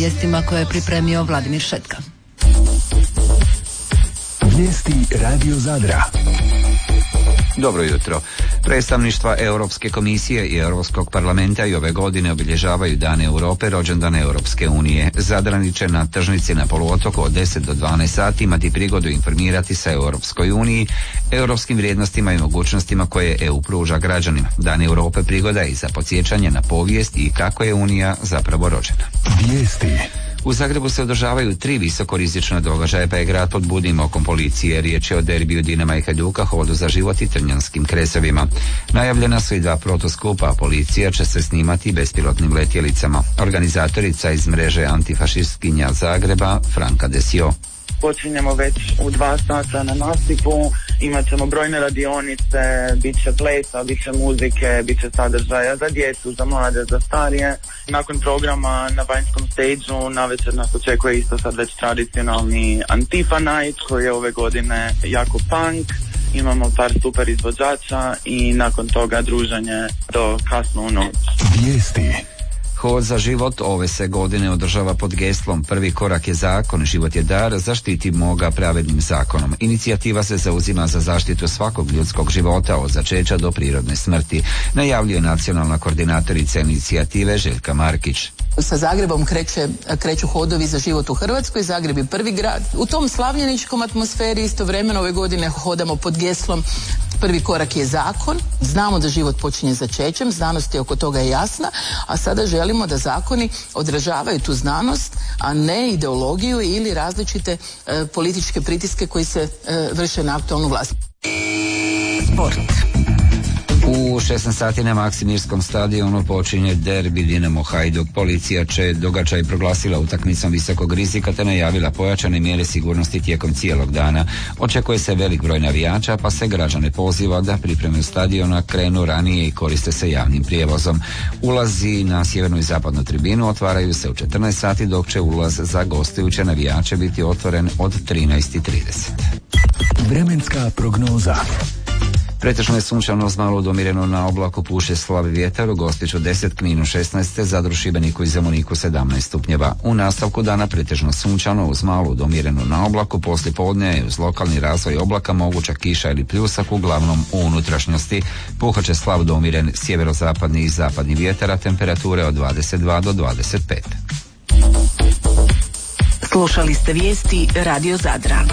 vijestima koje je pripremio Vladimir Šetka. Vijesti Radio Zadra. Dobro jutro. Predstavništva Europske komisije i Europskog parlamenta i ove godine obilježavaju Dan Europe, rođendan Europske unije. Zadrani će na tržnici na poluotoku od 10 do 12 sati imati prigodu informirati se o Europskoj uniji, europskim vrijednostima i mogućnostima koje EU pruža građanima. Dan Europe prigoda je i za podsjećanje na povijest i kako je Unija zapravo rođena. Vijesti. U Zagrebu se održavaju 3 visokorizična događaja, pa je grad pod budnim okom policije. Riječ je o derbiju Dinama i Hajduka, Hodu za život i Trnjanskim kresovima. Najavljena su i 2 protoskupa, a policija će se snimati bespilotnim letjelicama. Organizatorica iz mreže antifašistkinja Zagreba, Franka Desio. Počinjemo već u 2 sata na nasipu, imat ćemo brojne radionice, bit će plesa, bit će muzike, bit će sadržaja za djecu, za mlade, za starije. Nakon programa na vanjskom stage-u navečer nas očekuje isto sad već tradicionalni Antifa Night koji je ove godine jako punk. Imamo par super izvođača i nakon toga druženje do kasno u noć. Vijesti. Hod za život ove se godine održava pod geslom Prvi korak je zakon, život je dar, zaštitimo ga pravednim zakonom. Inicijativa se zauzima za zaštitu svakog ljudskog života od začeća do prirodne smrti, najavljuje nacionalna koordinatorica inicijative Željka Markić. Sa Zagrebom kreću hodovi za život u Hrvatskoj, Zagreb je prvi grad. U tom slavljeničkom atmosferi istovremeno ove godine hodamo pod geslom Prvi korak je zakon, znamo da život počinje začećem, znanost je oko toga jasna, a sada želimo da zakoni odražavaju tu znanost, a ne ideologiju ili različite političke pritiske koji se vrše na aktualnu vlast. Sport. U 16 sati na Maksimirskom stadionu počinje derbi Dinamo Hajduk. Policija će događaj proglasila utakmicom visokog rizika te najavila pojačane mjere sigurnosti tijekom cijelog dana. Očekuje se velik broj navijača, pa se građane poziva da pripreme stadiona krenu ranije i koriste se javnim prijevozom. Ulazi na sjevernu i zapadnu tribinu otvaraju se u 14 sati, dok će ulaz za gostujuće navijače biti otvoren od 13:30. Vremenska prognoza. Pretežno je sunčano uz malo udomireno, na oblaku puše slab vjetar, u Gospiću 10, Kninu 16, Zadru, Šibeniku i Zemuniku 17 stupnjeva. U nastavku dana pretežno sunčano uz malo udomireno, na oblaku poslije podne je uz lokalni razvoj oblaka moguća kiša ili pljusak, uglavnom u unutrašnjosti. Puhat će slab do umiren sjeverozapadni i zapadni vjetar, a temperature od 22 do 25. Slušali ste vijesti Radio Zadra.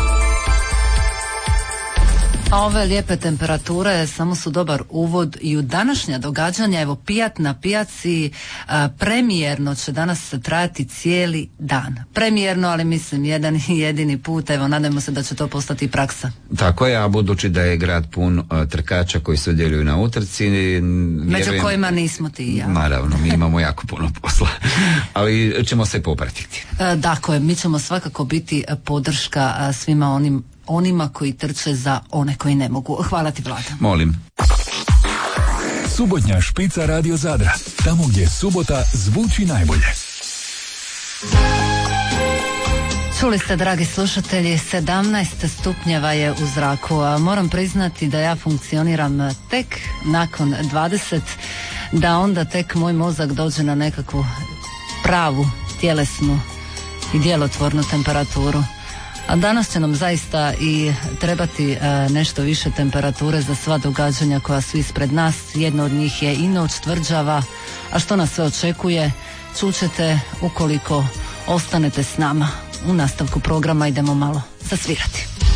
A ove lijepe temperature samo su dobar uvod i u današnja događanja. Evo, pijat na pijaci premijerno će danas trajati cijeli dan. Premijerno, ali mislim jedan i jedini put. Evo, nadajmo se da će to postati praksa. Tako je, a budući da je grad pun trkača koji sudjeluju na utrci, među kojima nismo ti i ja. Naravno, mi imamo jako puno posla, ali ćemo se popratiti. Dakle, mi ćemo svakako biti podrška svima onima koji trče za one koji ne mogu. Hvala ti, Vlada. Molim. Subotnja špica Radio Zadra. Tamo gdje subota zvuči najbolje. Čuli ste, dragi slušatelji, 17 stupnjeva je u zraku. Moram priznati da ja funkcioniram tek nakon 20, da onda tek moj mozak dođe na nekakvu pravu tjelesnu i djelotvornu temperaturu. A danas će nam zaista i trebati nešto više temperature za sva događanja koja su ispred nas. Jedno od njih je i noć tvrđava, a što nas sve očekuje čućete ukoliko ostanete s nama. U nastavku programa idemo malo zasvirati.